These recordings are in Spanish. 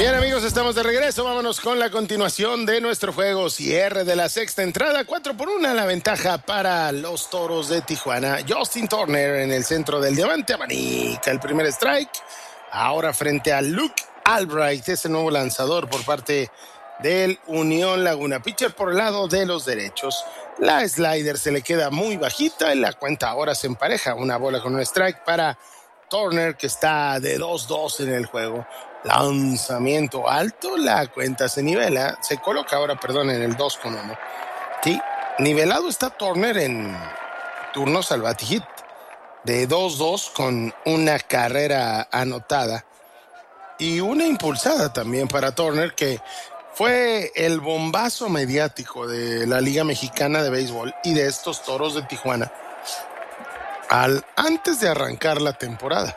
Bien, amigos, estamos de regreso. Vámonos con la continuación de nuestro juego. Cierre de la sexta entrada, 4-1 la ventaja para los Toros de Tijuana. Justin Turner en el centro del diamante, abanica el primer strike. Ahora frente a Luke Albright, ese nuevo lanzador por parte del Unión Laguna. Pitcher por el lado de los derechos. La slider se le queda muy bajita y la cuenta ahora se empareja. Una bola con un strike para Turner, que está de 2-2 en el juego. Lanzamiento alto, la cuenta se nivela, se coloca ahora, en el 2-1. Sí, nivelado está Turner en turnos al bate hit, de 2-2 con una carrera anotada y una impulsada también para Turner, que fue el bombazo mediático de la Liga Mexicana de Béisbol y de estos Toros de Tijuana antes de arrancar la temporada.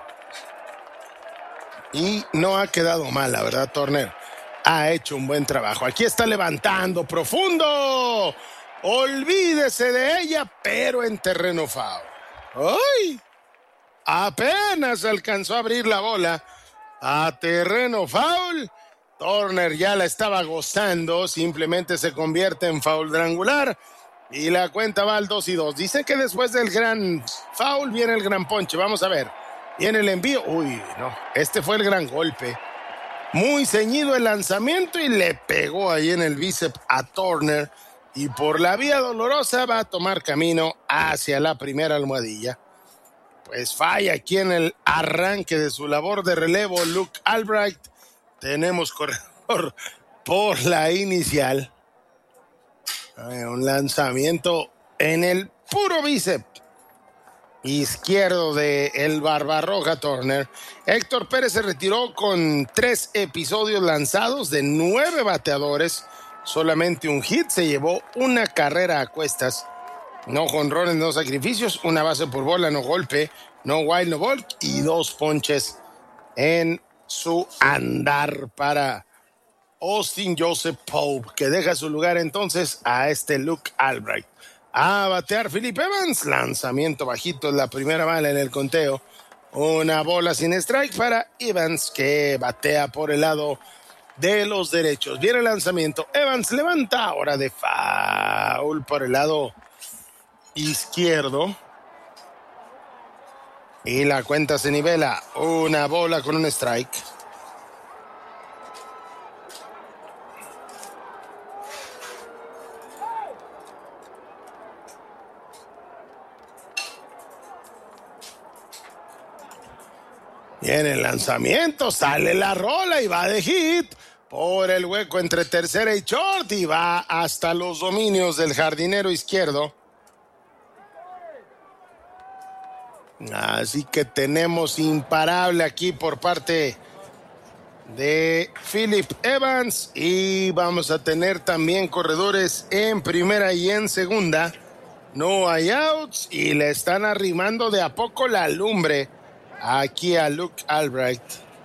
Y no ha quedado mal, la verdad. Turner ha hecho un buen trabajo. Aquí está levantando profundo. Olvídese de ella, pero en terreno foul. ¡Ay! Apenas alcanzó a abrir la bola a terreno foul. Turner ya la estaba gozando. Simplemente se convierte en foul drangular. Y la cuenta va al 2-2. Dice que después del gran foul viene el gran ponche. Vamos a ver. Viene el envío. Uy, no. Este fue el gran golpe. Muy ceñido el lanzamiento y le pegó ahí en el bíceps a Turner. Y por la vía dolorosa va a tomar camino hacia la primera almohadilla. Pues falla aquí en el arranque de su labor de relevo Luke Albright. Tenemos corredor por la inicial. Un lanzamiento en el puro bíceps izquierdo de el Barbarroja Turner. Héctor Pérez se retiró con 3 episodios lanzados de 9 bateadores, solamente un hit, se llevó una carrera a cuestas, no jonrones, no sacrificios, una base por bola, no golpe, no wild, no walk y 2 ponches en su andar para Austin Joseph Pope, que deja su lugar entonces a este Luke Albright. A batear Philip Evans, lanzamiento bajito, la primera bala en el conteo. Una bola sin strike para Evans, que batea por el lado de los derechos. Viene el lanzamiento, Evans levanta ahora de foul por el lado izquierdo. Y la cuenta se nivela, una bola con un strike. Viene el lanzamiento, sale la rola y va de hit por el hueco entre tercera y short y va hasta los dominios del jardinero izquierdo. Así que tenemos imparable aquí por parte de Philip Evans y vamos a tener también corredores en primera y en segunda. No hay outs y le están arrimando de a poco la lumbre aquí a Luke Albright.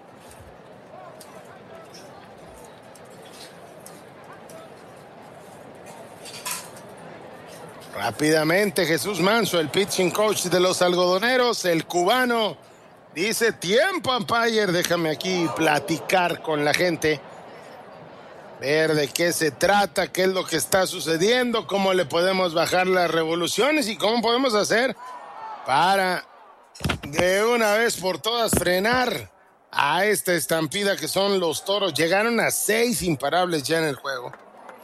Rápidamente Jesús Manso, el pitching coach de los algodoneros, el cubano, dice: tiempo, umpire, déjame aquí platicar con la gente, ver de qué se trata, qué es lo que está sucediendo, cómo le podemos bajar las revoluciones y cómo podemos hacer para de una vez por todas frenar a esta estampida que son los Toros. Llegaron a 6 imparables ya en el juego.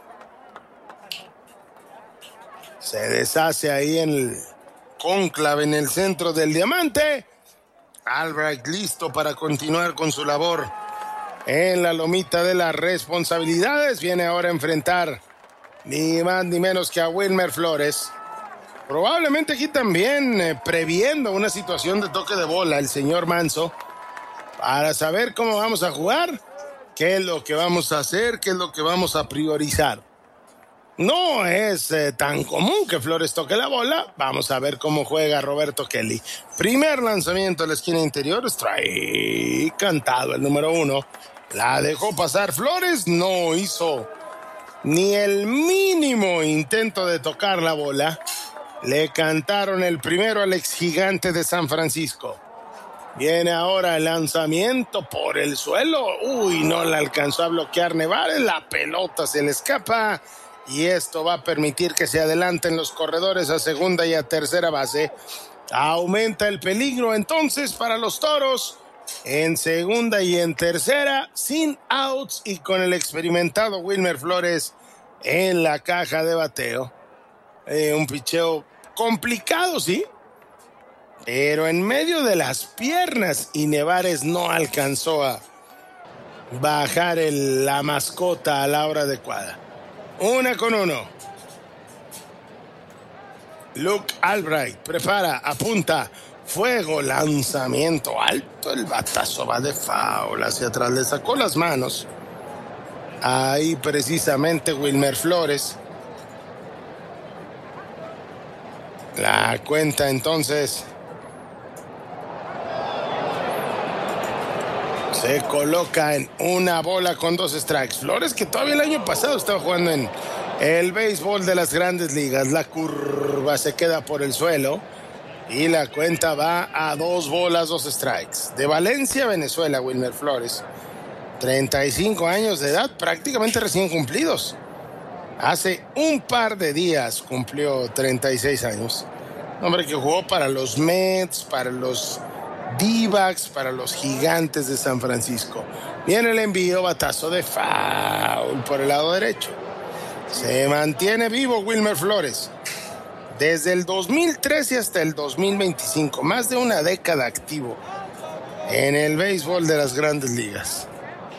Se deshace ahí en el cónclave en el centro del diamante. Albright listo para continuar con su labor en la lomita de las responsabilidades. Viene ahora a enfrentar ni más ni menos que a Wilmer Flores. Probablemente aquí también previendo una situación de toque de bola el señor Manso, para saber cómo vamos a jugar, qué es lo que vamos a hacer, qué es lo que vamos a priorizar. No es tan común que Flores toque la bola. Vamos a ver cómo juega Roberto Kelly. Primer lanzamiento a la esquina interior, strike cantado, el número 1. La dejó pasar Flores, no hizo ni el mínimo intento de tocar la bola. Le cantaron el primero al ex gigante de San Francisco. Viene ahora el lanzamiento por el suelo. Uy, no le alcanzó a bloquear Nevares. La pelota se le escapa. Y esto va a permitir que se adelanten los corredores a segunda y a tercera base. Aumenta el peligro entonces para los Toros. En segunda y en tercera, sin outs y con el experimentado Wilmer Flores en la caja de bateo. Un picheo complicado, sí, pero en medio de las piernas, y Nevares no alcanzó a bajar la mascota a la hora adecuada. 1-1. Luke Albright prepara, apunta, fuego, lanzamiento alto, el batazo va de foul hacia atrás, le sacó las manos. Ahí precisamente Wilmer Flores. La cuenta entonces se coloca en 1-2 strikes. Flores, que todavía el año pasado estaba jugando en el béisbol de las grandes ligas. La curva se queda por el suelo y la cuenta va a 2 strikes. De Valencia, Venezuela, Wilmer Flores. 35 años de edad, prácticamente recién cumplidos. Hace un par de días cumplió 36 años. Hombre que jugó para los Mets, para los D-backs, para los Gigantes de San Francisco. Viene el envío, batazo de foul por el lado derecho. Se mantiene vivo Wilmer Flores. Desde el 2013 hasta el 2025, más de una década activo en el béisbol de las grandes ligas.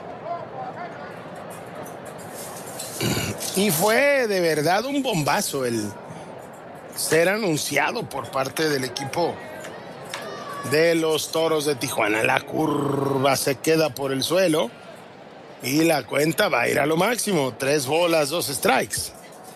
Y fue de verdad un bombazo el ser anunciado por parte del equipo de los Toros de Tijuana. La curva se queda por el suelo y la cuenta va a ir a lo máximo. 3 strikes.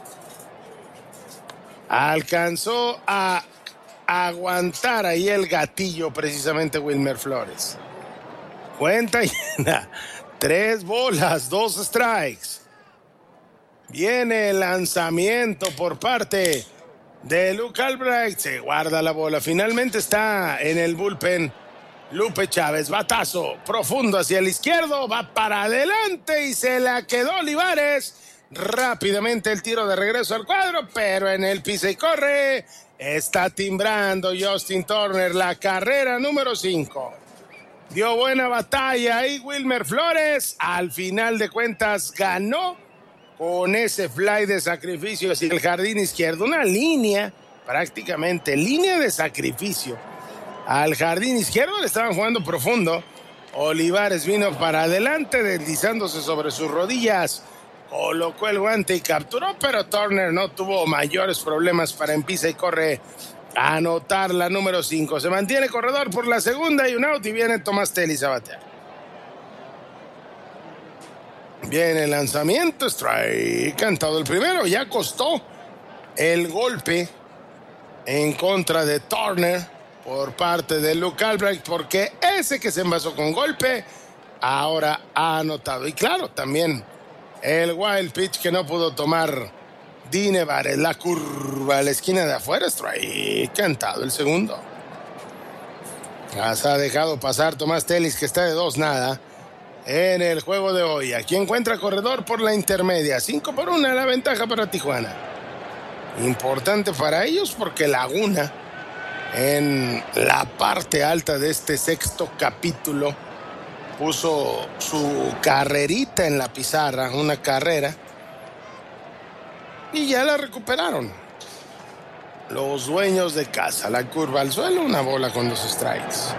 Alcanzó a aguantar ahí el gatillo precisamente Wilmer Flores. Cuenta llena. 3 strikes. Viene el lanzamiento por parte de Luke Albright. Se guarda la bola. Finalmente está en el bullpen Lupe Chávez. Batazo profundo hacia el izquierdo. Va para adelante y se la quedó Olivares. Rápidamente el tiro de regreso al cuadro, pero en el pisa y corre. Está timbrando Justin Turner la carrera número 5. Dio buena batalla ahí Wilmer Flores. Al final de cuentas ganó con ese fly de sacrificio hacia el jardín izquierdo. Una línea, prácticamente línea de sacrificio al jardín izquierdo. Le estaban jugando profundo. Olivares vino para adelante deslizándose sobre sus rodillas. Colocó el guante y capturó, pero Turner no tuvo mayores problemas para empezar y corre a anotar la número 5. Se mantiene corredor por la segunda y un out y viene Tomás Telis a batear. Viene el lanzamiento, strike, cantado el primero, ya costó el golpe en contra de Turner por parte de Luke Albright, porque ese que se envasó con golpe ahora ha anotado. Y claro, también el wild pitch que no pudo tomar Di Nevares, la curva a la esquina de afuera, strike, cantado el segundo. Las ha dejado pasar Tomás Telis, que está de 2-0 en el juego de hoy. Aquí encuentra corredor por la intermedia. 5-1 la ventaja para Tijuana. Importante para ellos porque Laguna, en la parte alta de este sexto capítulo, puso su carrerita en la pizarra, una carrera, y ya la recuperaron los dueños de casa. La curva al suelo, una bola con 2 strikes.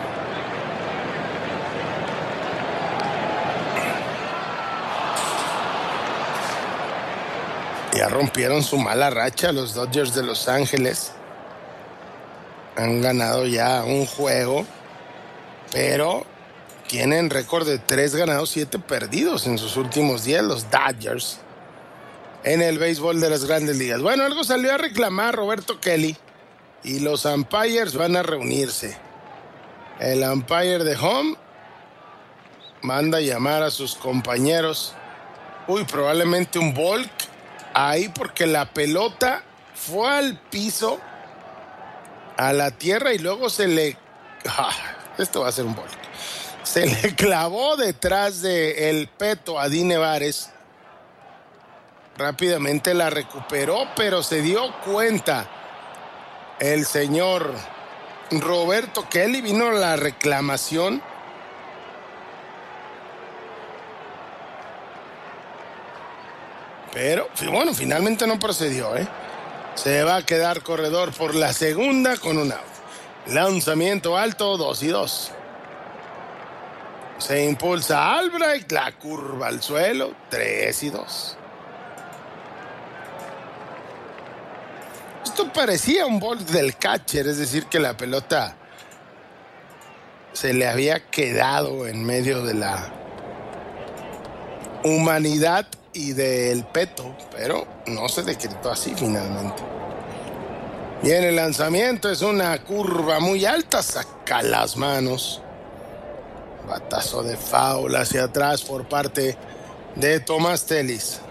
Ya rompieron su mala racha los Dodgers de Los Ángeles. Han ganado ya un juego, pero tienen récord de 3 ganados, 7 perdidos en sus últimos 10, los Dodgers, en el béisbol de las grandes ligas. Bueno, algo salió a reclamar Roberto Kelly y los umpires van a reunirse. El umpire de home manda a llamar a sus compañeros. Probablemente un balk ahí porque la pelota fue al piso, a la tierra, y luego se le Esto va a ser un volque. Se le clavó detrás del peto a Dine Vares. Rápidamente la recuperó, pero se dio cuenta el señor Roberto Kelly. Vino la reclamación. Pero, bueno, finalmente no procedió, Se va a quedar corredor por la segunda con un out. Lanzamiento alto, 2-2. Se impulsa Albright, la curva al suelo, 3-2. Esto parecía un ball del catcher, es decir, que la pelota se le había quedado en medio de la humanidad y del peto, pero no se decretó así finalmente. Viene el lanzamiento, es una curva muy alta, saca las manos. Batazo de foul hacia atrás por parte de Tomás Telis.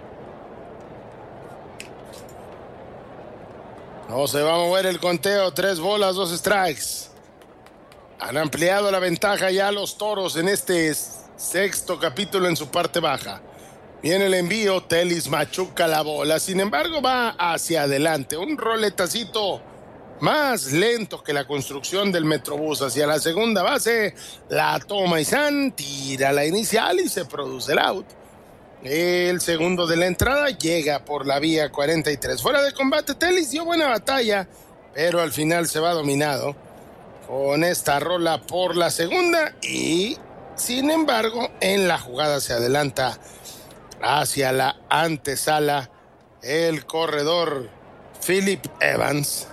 No se va a mover el conteo, 3 bolas, 2 strikes. Han ampliado la ventaja ya los Toros en este sexto capítulo en su parte baja. Viene el envío, Telis machuca la bola, sin embargo va hacia adelante. Un roletacito más lento que la construcción del Metrobús hacia la segunda base. La toma Izan, tira la inicial y se produce el out. El segundo de la entrada llega por la vía 43. Fuera de combate, Telis dio buena batalla, pero al final se va dominado con esta rola por la segunda y, sin embargo, en la jugada se adelanta hacia la antesala el corredor Philip Evans.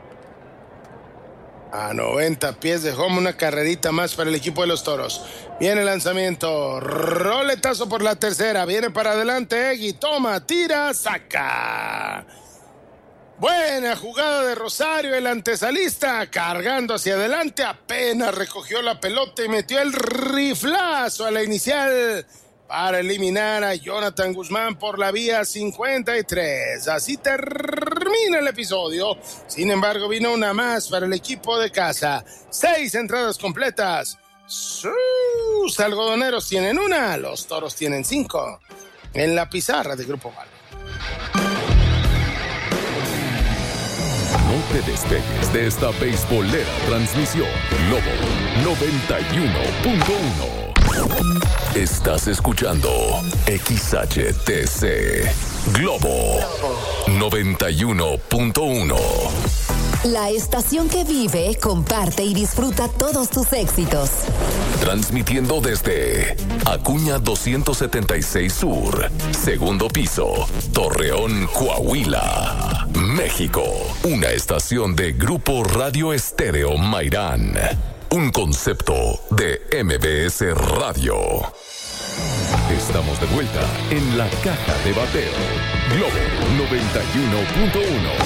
A 90 pies de home, una carrerita más para el equipo de los Toros. Viene el lanzamiento, roletazo por la tercera, viene para adelante Egui, toma, tira, saca. Buena jugada de Rosario, el antesalista, cargando hacia adelante, apenas recogió la pelota y metió el riflazo a la inicial para eliminar a Jonathan Guzmán por la vía 53. Así termina el episodio. Sin embargo, vino una más para el equipo de casa. 6 entradas completas. Sus algodoneros tienen una, los Toros tienen 5 en la pizarra de Grupo Vale. No te despegues de esta beisbolera transmisión. Globo 91.1. Estás escuchando XHTC Globo 91.1. La estación que vive, comparte y disfruta todos tus éxitos. Transmitiendo desde Acuña 276 Sur, segundo piso, Torreón, Coahuila, México. Una estación de Grupo Radio Estéreo Mairán. Un concepto de MBS Radio. Estamos de vuelta en la caja de bateo. Globo 91.1.